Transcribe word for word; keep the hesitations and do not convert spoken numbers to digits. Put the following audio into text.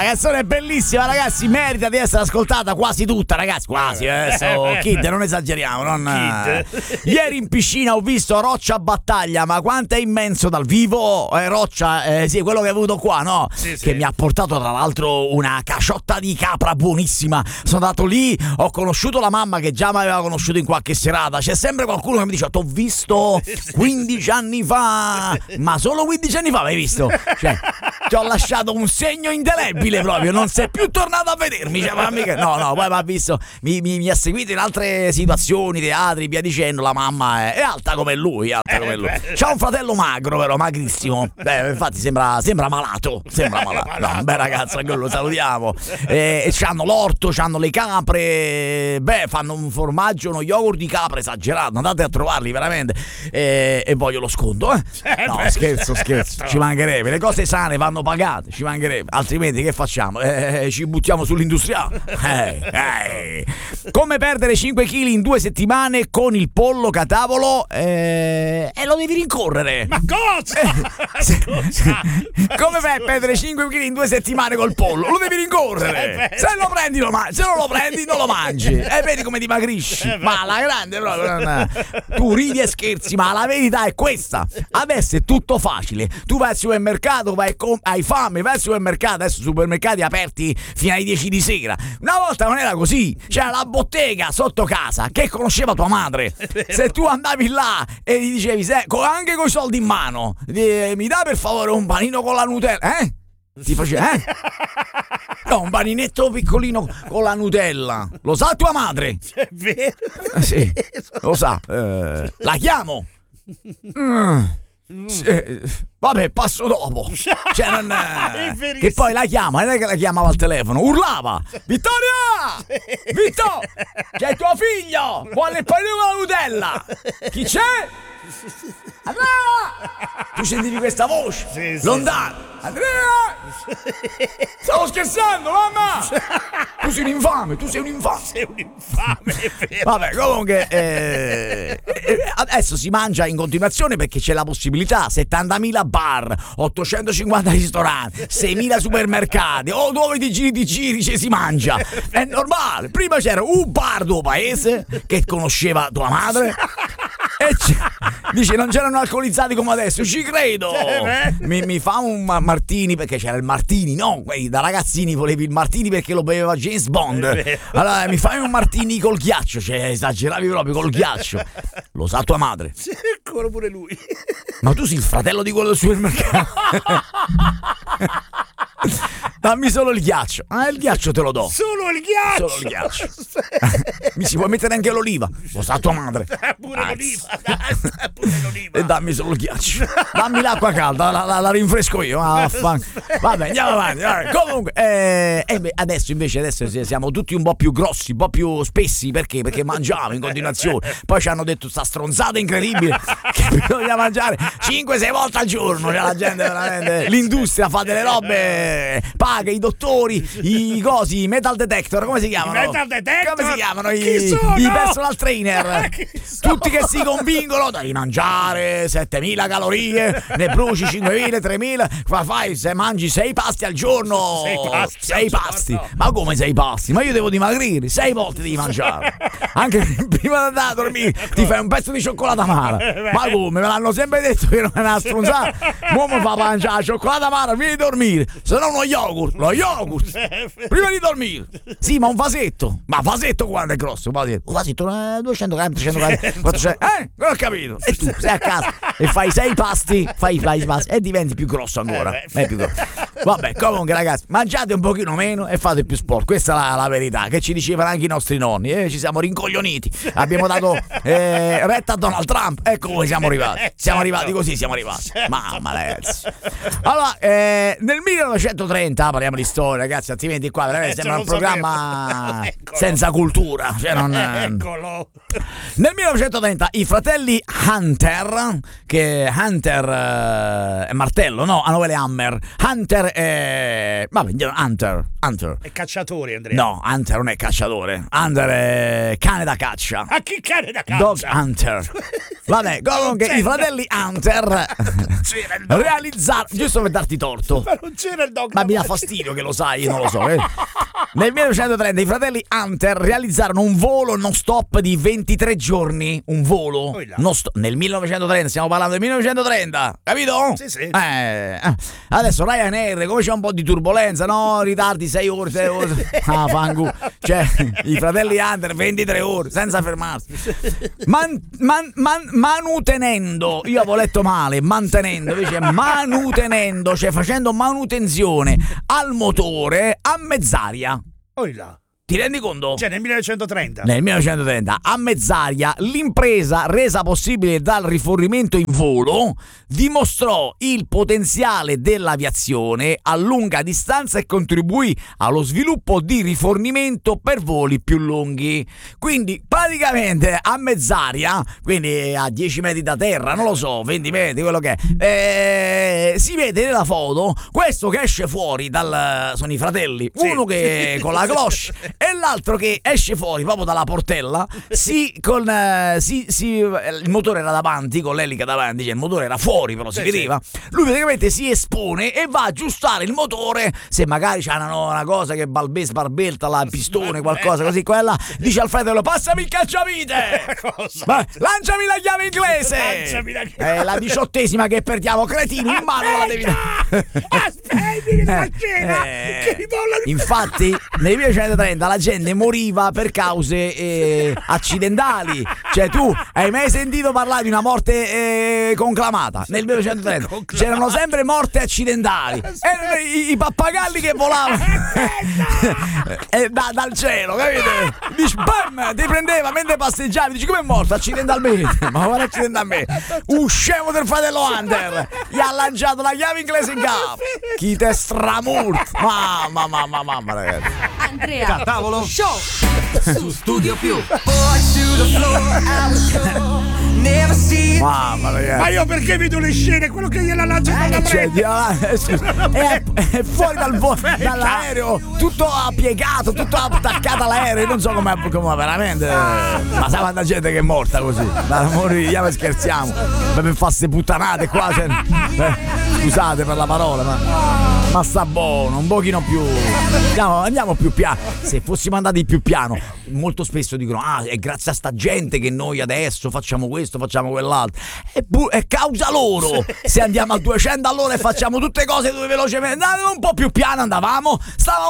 La canzone è bellissima, ragazzi, merita di essere ascoltata quasi tutta, ragazzi, quasi, adesso Kid, non esageriamo, non... Kid. Ieri in piscina ho visto Roccia Battaglia, ma quanto è immenso dal vivo, eh, Roccia, eh, sì, quello che hai avuto qua, no? Sì, sì. Che mi ha portato tra l'altro una caciotta di capra buonissima. Sono andato lì, ho conosciuto la mamma che già mi aveva conosciuto in qualche serata. C'è sempre qualcuno che mi dice: t'ho visto quindici anni fa, ma solo quindici anni fa l'hai visto? Cioè, ti ho lasciato un segno indelebile proprio, non sei più tornato a vedermi, cioè, ma mica... no no poi mi ha visto, mi, mi, mi ha seguito in altre situazioni, teatri, via dicendo. La mamma è, è alta come lui, è alta come lui. C'ha un fratello magro, però magrissimo, beh, infatti sembra, sembra malato, sembra malato, no, un bel ragazzo, anche lo salutiamo. E, e c'hanno l'orto, c'hanno le capre, beh, fanno un formaggio, uno yogurt di capra esagerato, andate a trovarli veramente. E, e voglio lo sconto, eh? No, scherzo, scherzo, ci mancherebbe, le cose sane vanno pagate, ci mancherebbe, altrimenti che facciamo? Eh, ci buttiamo sull'industriale. Eh, eh. Come perdere cinque chili in due settimane con il pollo catavolo? Eh, e lo devi rincorrere. Ma cosa? Eh, se, come fai a perdere cinque chili in due settimane col pollo? Lo devi rincorrere. Se lo prendi lo mangi, se non lo prendi non lo mangi. E vedi come dimagrisci. Ma alla grande proprio. Non... Tu ridi e scherzi, ma la verità è questa. Adesso è tutto facile. Tu vai al supermercato, vai com- hai fame, vai al supermercato, adesso supermercati aperti fino alle dieci di sera. Una volta non era così. C'era la bottega sotto casa che conosceva tua madre. Se tu andavi là e gli dicevi, se, anche con i soldi in mano, mi dai per favore un panino con la Nutella, eh? Ti faceva, eh? No, un paninetto piccolino con la Nutella. Lo sa tua madre? È vero? Eh, sì, lo sa. Eh, la chiamo. Mm. Sì. Vabbè, passo dopo. Cioè, non, eh, che poi la chiama, non è che la chiamava al telefono, urlava: Vittoria! Vittoria! C'è tuo figlio! Vuole il panino con la Nutella! Chi c'è? Andrea! Tu sentivi questa voce? Sì, sì, lontano. Sì. Andrea! Stavo scherzando, mamma! Tu sei un infame, tu sei un infame. Sei un infame, è vero. Vabbè, comunque eh, eh, adesso si mangia in continuazione perché c'è la possibilità. settantamila bar, ottocentocinquanta ristoranti, seimila supermercati, o dove ti giri ti giri ci si mangia. È normale. Prima c'era un bardo paese che conosceva tua madre e dice non c'erano alcolizzati come adesso, ci credo. Mi, mi fa un ma- martini, perché c'era il martini, no? Da ragazzini volevi il martini perché lo beveva James Bond. Allora mi fai un martini col ghiaccio, cioè esageravi proprio col ghiaccio. Lo sa tua madre? Sì, ancora pure lui. Ma tu sei il fratello di quello del supermercato. Dammi solo il ghiaccio. Ah, il ghiaccio te lo do. Solo il ghiaccio. Solo il ghiaccio. Mi si può mettere anche l'oliva. Lo sa tua madre? Pure l'oliva. Pure l'oliva. E dammi solo il ghiaccio. Dammi l'acqua calda, la, la, la rinfresco io. Ah, vabbè, andiamo avanti. Vabbè. Comunque, eh, eh, adesso invece adesso siamo tutti un po' più grossi, un po' più spessi. Perché? Perché mangiamo in continuazione. Poi ci hanno detto sta stronzata incredibile che bisogna mangiare cinque sei volte al giorno. Cioè, la gente veramente, l'industria fa delle robe, paga i dottori, i cosi, i metal detector, come si chiamano? I metal detector? Come si chiamano? I, Chi sono? i personal trainer. Chi sono? Tutti che si convincono, devi mangiare settemila calorie, ne bruci cinquemila, tremila, fai, se mangi sei pasti al giorno. Sei pasti, sei pasti. Ma come sei pasti? Ma io devo dimagrire, sei volte devi mangiare. Anche prima di andare a dormire ti fai un pezzo di cioccolata amara. Ma come? Me l'hanno sempre detto che non è una stronzata. Mo' mi fa mangiare la cioccolata amara prima di dormire, se no uno yogurt, lo yogurt prima di dormire. Sì, ma un vasetto. Ma vasetto quanto è grosso? Un vasetto, un vasetto eh, duecento grammi, trecento grammi, quattrocento. Eh? Non ho capito. E tu sei a casa e fai sei pasti, fai, fai i pasti e diventi più grosso ancora. È più grosso. Vabbè, comunque ragazzi, mangiate un pochino meno e fate più sport. Questa è la, la verità che ci dicevano anche i nostri nonni. Eh, ci siamo rincoglioniti. Abbiamo dato eh, retta a Donald Trump. Ecco come siamo arrivati. Siamo arrivati così, siamo arrivati. Mamma ragazzi. Allora, eh, nel millenovecentotrenta parliamo di storia, ragazzi, altrimenti qua veramente sembra un programma senza cultura. Cioè non, Eccolo. Nel millenovecentotrenta i fratelli Hunter, che Hunter è eh, martello, no, a novelle Hammer. Hunter è... vabbè, Hunter, Hunter. È cacciatore, Andrea. No, Hunter non è cacciatore. Hunter è cane da caccia. A chi cane da caccia? Dog Hunter. Vabbè, comunque i fratelli Hunter C'era il dog. realizzarono, giusto per darti torto, Ma non c'era il dog. ma mi dà fastidio che lo sai, io non lo so. Eh. Nel millenovecentotrenta i fratelli Hunter realizzarono un volo non stop di ventitré giorni. Un volo Oh là. non stop. Nel millenovecentotrenta, stiamo parlando del millenovecentotrenta, capito? Sì, sì. Eh, eh. Adesso Ryanair, come c'è un po' di turbolenza, no? Ritardi sei ore, sei ore. Ah, fangu. Cioè, i fratelli Hunter ventitré ore senza fermarsi. Man, man, man, manutenendo, io avevo letto male, mantenendo, invece manutenendo, cioè facendo manutenzione al motore a mezz'aria. Oh là. Ti rendi conto? Cioè nel millenovecentotrenta. Nel millenovecentotrenta, a mezz'aria, l'impresa, resa possibile dal rifornimento in volo, dimostrò il potenziale dell'aviazione a lunga distanza e contribuì allo sviluppo di rifornimento per voli più lunghi. Quindi, praticamente, a mezz'aria, quindi a dieci metri da terra, non lo so, venti metri, quello che è, eh, si vede nella foto questo che esce fuori dal... sono i fratelli, Sì. uno che con la cloche e l'altro che esce fuori proprio dalla portella, si con eh, si, si il motore era davanti, con l'elica davanti, cioè il motore era fuori però si Sì, vedeva. Lui praticamente si espone e va a aggiustare il motore, se magari c'ha una, una cosa che balbe sbarbelta la pistone, qualcosa così, quella dice al fratello: passami il cacciavite, Cosa? va, lanciami la chiave inglese. Lanciami la chiave. È la diciottesima che perdiamo, cretini, in mano la devi Aspetti che la cena Eh, che rivola. infatti nel millenovecentotrenta la gente moriva per cause eh, accidentali. Cioè, tu hai mai sentito parlare di una morte eh, conclamata? Nel millenovecentotrenta c'erano sempre morti accidentali. Erano i, i pappagalli che volavano eh, da- dal cielo, capite? Dici, bam, ti prendeva mentre passeggiavi. Dici, come è morto? Accidentalmente. Ma guarda, accidentalmente. Un scemo del fratello Hunter gli ha lanciato la chiave inglese in capo. Chi te stramurt. Mamma, mamma, mamma, ragazzi. Andrea Tavolo Show. su Studio Più. Mamma, ragazzi. Ma io perché vedo le scene, quello che gliela lancia dalla Cioè, prende. Dio, là, eh, scusa, è, è fuori dal vo- dall'aereo, tutto piegato, tutto attaccato all'aereo. Io non so come, come veramente. Ma sai quanta gente che è morta così? Da morire, ma scherziamo. Per fare ste puttanate qua. Cioè, eh, scusate per la parola, ma. Ma sta buono, un pochino più. Andiamo, andiamo più piano. Se fossimo andati più piano, molto spesso dicono: ah, è grazie a sta gente che noi adesso facciamo questo, facciamo quell'altro. È, bu- è causa loro. Se andiamo a duecento all'ora e facciamo tutte cose dove velocemente. Andavamo un po' più piano, andavamo. Stavamo